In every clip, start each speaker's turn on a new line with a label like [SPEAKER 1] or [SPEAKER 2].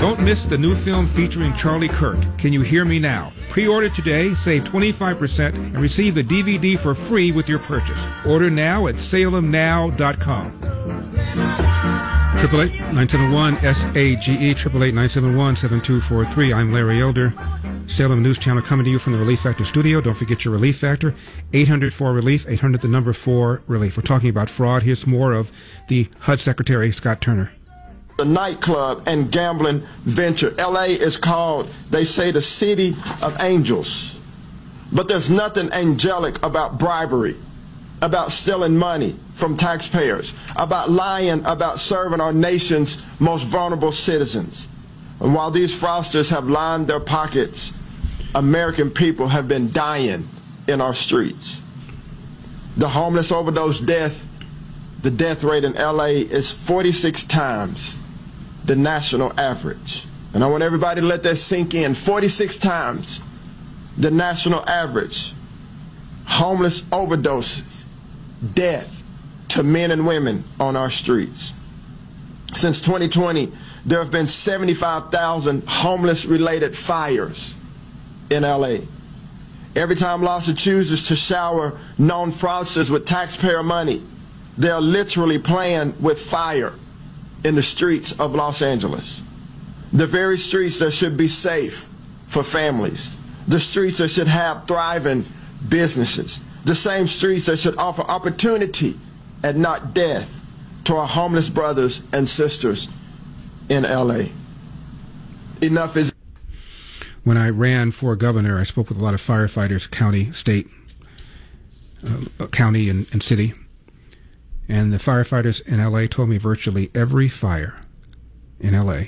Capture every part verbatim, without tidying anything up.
[SPEAKER 1] Don't miss the new film featuring Charlie Kirk, Can You Hear Me Now? Pre-order today, save twenty-five percent, and receive the D V D for free with your purchase. Order now at salem now dot com. triple eight nine seven one S A G E, triple eight nine seven one seven two four three. I'm Larry Elder. Salem News Channel coming to you from the Relief Factor studio. Don't forget your Relief Factor, eight hundred four relief, eight hundred the number four relief. We're talking about fraud. Here's more of the H U D Secretary, Scott Turner.
[SPEAKER 2] The nightclub and gambling venture. L A is called, they say, the city of angels. But there's nothing angelic about bribery, about stealing money from taxpayers, about lying about serving our nation's most vulnerable citizens. And while these fraudsters have lined their pockets, American people have been dying in our streets. The homeless overdose death, the death rate in L A is forty-six times the national average. And I want everybody to let that sink in. forty-six times the national average. Homeless overdoses, death to men and women on our streets. Since twenty twenty, there have been seventy-five thousand homeless-related fires in L A. Every time LAHSA chooses to shower known fraudsters with taxpayer money, they are literally playing with fire in the streets of Los Angeles. The very streets that should be safe for families. The streets that should have thriving businesses. The same streets that should offer opportunity and not death to our homeless brothers and sisters in L A. Enough is...
[SPEAKER 1] When I ran for governor, I spoke with a lot of firefighters, county, state, uh, county, and, and city. And the firefighters in L A told me virtually every fire in L A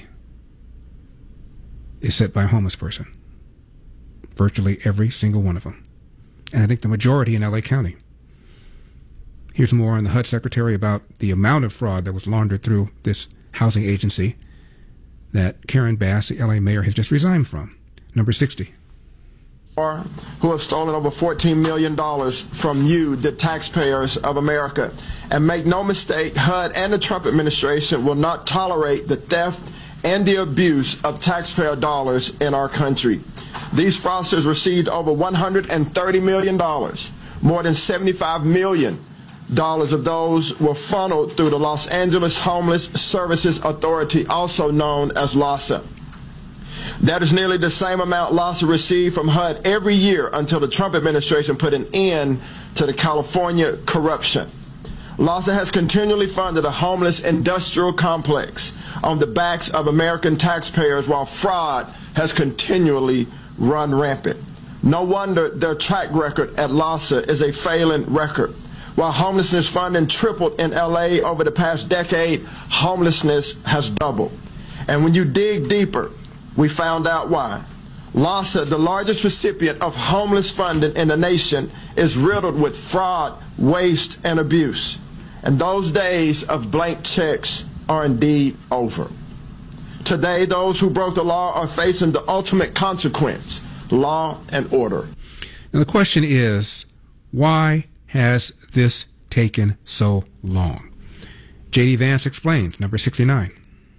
[SPEAKER 1] is set by a homeless person. Virtually every single one of them. And I think the majority in L A County. Here's more on the H U D Secretary about the amount of fraud that was laundered through this housing agency that Karen Bass, the L A mayor, has just resigned from. Number sixty.
[SPEAKER 2] Who have stolen over fourteen million dollars from you, the taxpayers of America. And make no mistake, H U D and the Trump administration will not tolerate the theft and the abuse of taxpayer dollars in our country. These fraudsters received over one hundred thirty million dollars. More than seventy-five million dollars of those were funneled through the Los Angeles Homeless Services Authority, also known as LAHSA. That is nearly the same amount LAHSA received from H U D every year until the Trump administration put an end to the California corruption. LAHSA has continually funded a homeless industrial complex on the backs of American taxpayers while fraud has continually run rampant. No wonder their track record at LAHSA is a failing record. While homelessness funding tripled in L A over the past decade, homelessness has doubled. And when you dig deeper, we found out why. LAHSA, the largest recipient of homeless funding in the nation, is riddled with fraud, waste, and abuse. And those days of blank checks are indeed over. Today, those who broke the law are facing the ultimate consequence, law and order.
[SPEAKER 1] Now the question is, why has this taken so long? J D. Vance explained, number sixty-nine.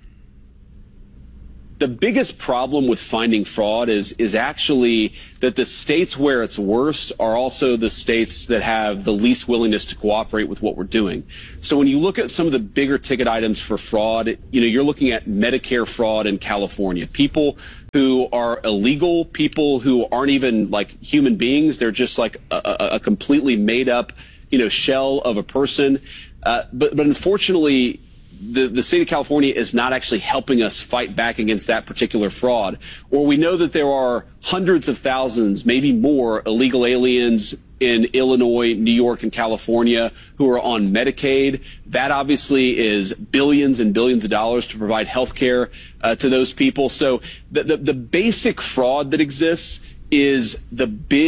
[SPEAKER 3] The biggest problem with finding fraud is is actually that the states where it's worst are also the states that have the least willingness to cooperate with what we're doing. So when you look at some of the bigger ticket items for fraud, you know, you're looking at Medicare fraud in California. People who are illegal, people who aren't even like human beings, they're just like a, a completely made up, you know, shell of a person. Uh, but but unfortunately, The, the state of California is not actually helping us fight back against that particular fraud. Or we know that there are hundreds of thousands, maybe more, illegal aliens in Illinois, New York, and California who are on Medicaid. That obviously is billions and billions of dollars to provide health care uh, to those people. So the, the, the basic fraud that exists is the big